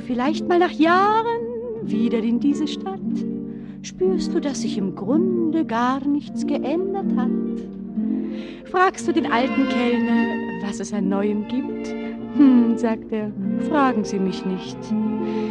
vielleicht mal nach Jahren wieder in diese Stadt? Spürst du, dass sich im Grunde gar nichts geändert hat? Fragst du den alten Kellner, was es an Neuem gibt? Sagt er, fragen Sie mich nicht.